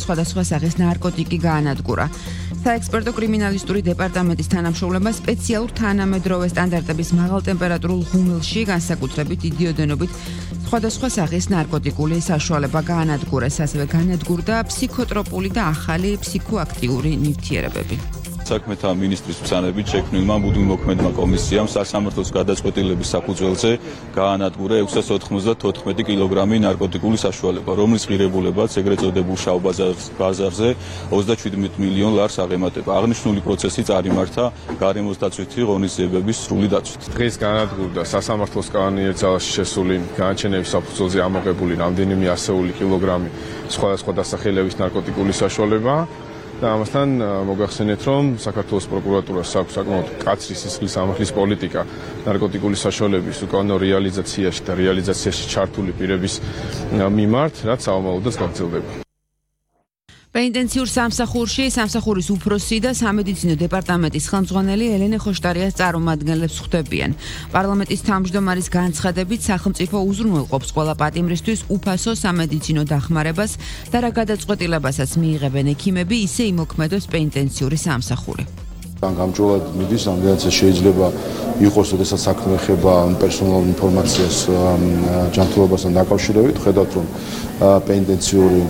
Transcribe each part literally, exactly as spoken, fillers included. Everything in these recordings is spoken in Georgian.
სხვადასხვა სახის ნარკოტიკი გაანადგურა. საექსპერტო კრიმინალისტური დეპარტამენტის თანამშრომლობა სპეციალურ თანამედროვე სტანდარტების მაღალ ტემპერატურულ ღუმელში განსაკუთრებით იდიოდენობით სხვადასხვა სახის ნარკოტიკული საშუალება გაანადგურეს, ასევე გაანადგურდა ფსიქოტროპული და ახალი ფსიქოაქტიური ნივთიერებები. საქმეთა მინისტრის ბრძანებით შექმნილმა მუდმივმოქმედმა კომისიამ სასამართლოს გადაწყვეტილების საფუძველზე გაანადგურა ექვსას ოთხმოცდათოთხმეტი კილოგრამი ნარკოტიკული საშუალება, რომლის ღირებულებაც ეგრეთ წოდებულ შავ ბაზარზე ოცდაშვიდ მილიონ ლარს აღემატება. აღნიშნული პროცესი წარიმართა გარემოსდაცვითი ღონისძიებების სრული დაცვით. დღეს გაანადგურდა სასამართლოს კანონიერ ძალაში შესული განაჩენების საფუძველზე ამოღებული რამდენიმე ასეული კილოგრამი სხვადასხვა დასახელების ნარკოტიკული საშუალება. და ამასთან მოგახსენეთ, რომ საქართველოს პროკურატურას აქვს საკმაოდ მკაცრი სისხლის ამახლის პოლიტიკა ნარკოტიკული საშუალების უკანონო რეალიზაციაში და რეალიზაციაში ჩართული პირების მიმართ, რაც საომალოდაც გაგრძელდება. პენიტენციურ სამსახურში სამსახურის უფროსი და სამედიცინო დეპარტამენტის ხელმძღვანელი ელენე ხოშტარიას წარმომადგენლებს ხვდებიან. პარლამენტის თავმჯდომარის განცხადებით სახელმწიფო უზრუნველყოფს ყველა პატიმრისთვის უფასო სამედიცინო დახმარებას და რა გადაწყვეტილებასაც მიიღებენ ექიმები, ისე იმოქმედოს პენიტენციური სამსახური. გამჭოლად მიდის, ამდენაც შეიძლება იყოს, როდესაც საქმე ეხება პერსონალურ ინფორმაციას ჯანმრთელობასთან დაკავშირებით, ხედავთ, რომ პენიტენციური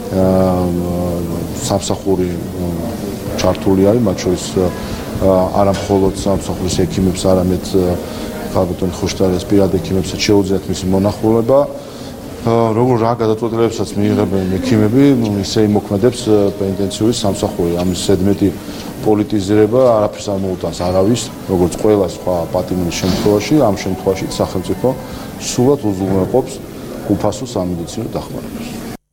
სამსახური ჩართული არის, მათ შორის არა მხოლოდ სამსახურის ექიმებს, არამედ ხალბატონ ხოშტარიას პირად ექიმებსაც შეუძლიათ მისი მონახულება. როგორ რა გადაწყვეტილებებსაც მიიღებენ ექიმები, ისე იმოქმედებს პენიტენციური სამსახური. ამის ზედმეტი პოლიტიზირება არაფერს არ მოუტანს არავის, როგორც ყველა სხვა პატიმრის შემთხვევაში, ამ შემთხვევაში სახელმწიფო სრულად უზრუნველყოფს უფასო სამედიცინო დახმარებას.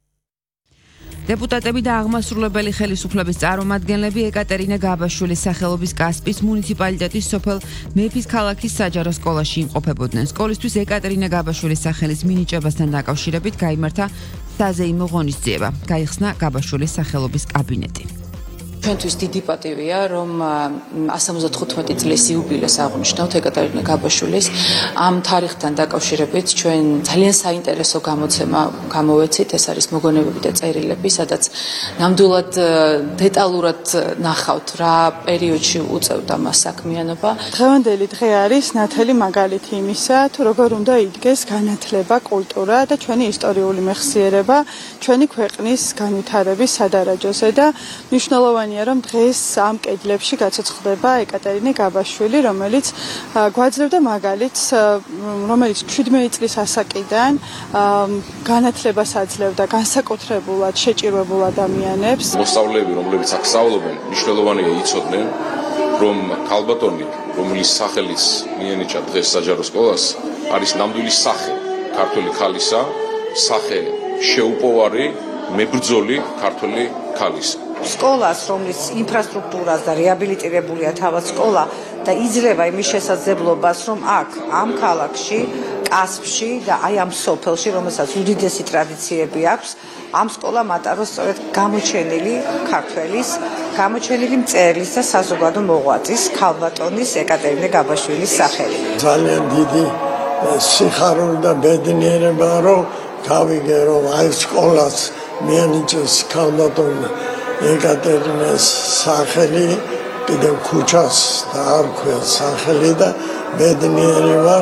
დეპუტატები და აღმასრულებელი ხელისუფლების წარმომადგენლები ეკატერინა გაბაშვილის სახელობის კასპის მუნიციპალიტეტის სოფელ მეფის ქალაქის საჯარო სკოლაში იმყოფებოდნენ. სკოლისთვის ეკატერინა გაბაშვილის სახელის მინიჭებასთან დაკავშირებით გაიმართა საზეიმო ღონისძიება. გაიხსნა გაბაშვილის სახელობის კაბინეტი. ჩვენთვის დიდი პატივია, რომ εκατო ოცდათხუთმეტი წლის იუბილეს აღნიშნავთ ეკატერინა გაბაშვილის. ამ თარიღთან დაკავშირებით ჩვენ ძალიან საინტერესო გამოცემა გამოვეცით, ეს არის მოგონებები და წერილები, სადაც ნამდვილად დეტალურად ნახავთ, რა პერიოდში უწევდა მას საქმიანობა. დღევანდელი დღე არის ნათელი მაგალითი იმისა, თუ როგორ უნდა იდგეს განათლება, კულტურა და ჩვენი ისტორიული მეხსიერება ჩვენი ქვეყნის განვითარების სადარაჯოზე და მნიშვნელოვანი რომ დღეს ამ კედლებში გაცოცხლდება ეკატერინა გაბაშვილი, რომელიც გვაძლევდა მაგალითს, რომელიც შვიდმეტი წლის ასაკიდან განათლებას აძლევდა განსაკუთრებულად შეჭირვებულ ადამიანებს. მოსწავლეები, რომლებიც აქ სწავლობენ, მნიშვნელოვანია იცოდნენ, რომ ქალბატონი, რომლის სახელიც მიენიჭა დღეს საჯარო სკოლას, არის ნამდვილი სახე ქართული ქალისა, სახე შეუპოვარი, მებრძოლი ქართული ქალისა. სკოლას, რომლის ინფრასტრუქტურას და რეაბილიტირებულია თავად სკოლა და იძლევა იმის შესაძლებლობას, რომ აქ ამ ქალაქში, კასპში და აი ამ სოფელში, რომელსაც უდიდესი ტრადიციები აქვს, ამ სკოლამ ატაროს სწორედ გამოჩენილი ქართველის, გამოჩენილი მწერლის და საზოგადო მოღვაწის ქალბატონის ეკატერინა გაბაშვილის სახელი. ძალიან დიდი სიხარული და ბედნიერება, რომ გავიგე, რომ აი სკოლას მიენიჭეს ქალბატონ ეკატერინას სახელი, კიდევ ქუჩას დაარქვია სახელი და ბედნიერი ვარ.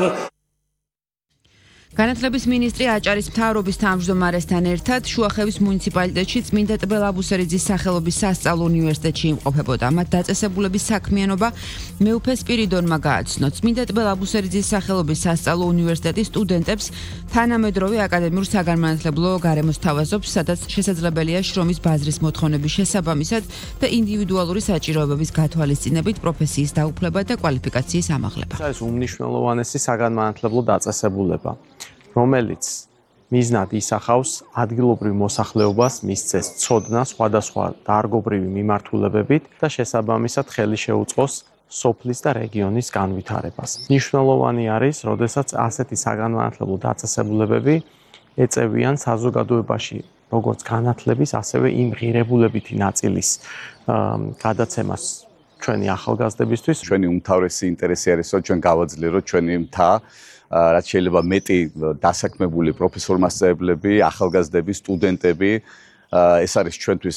განათლების მინისტრი აჭარის მთავრობის თავმჯდომარესთან ერთად შუახევის მუნიციპალიტეტში წმინდა ტბელ აბუსერიძის სახელობის სასწავლო უნივერსიტეტში იმყოფებოდა. მათ დაწესებულების საქმიანობა მეუფე სპირიდონმა გააცნო. წმინდა ტბელ აბუსერიძის სახელობის სასწავლო უნივერსიტეტის სტუდენტებს თანამედროვე აკადემიურ საგანმანათლებლო გარემოს თავაზობს, სადაც შესაძლებელია შრომის ბაზრის მოთხოვნების შესაბამისად და ინდივიდუალური საჭიროებების გათვალისწინებით პროფესიის დაუფლება და კვალიფიკაციის ამაღლება. ეს უმნიშვნელოვანესი საგანმანათლებლო დაწესებულება, რომელიც მიზნად ისახავს ადგილობრივ მოსახლეობას მისცეს ცოდნა სხვადასხვა დარგობრივი მიმართულებებით და შესაბამისად ხელი შეუწყოს სოფლის და რეგიონის განვითარებას. მნიშვნელოვანი არის, როდესაც ასეთი საგანმანათლებლო დაწესებულებები ეწევიან საზოგადოებაში როგორც განათლების, ასევე იმ ღირებულებითი ნაწილის გადაცემას ჩვენი ახალგაზრდებისთვის. ჩვენი უმთავრესი ინტერესი არის, რომ ჩვენ გავაძლიეროთ ჩვენი მთა, რაც შეიძლება მეტი დასაქმებული პროფესორ-მასწავლებლები, ახალგაზრდები, სტუდენტები, ეს არის ჩვენთვის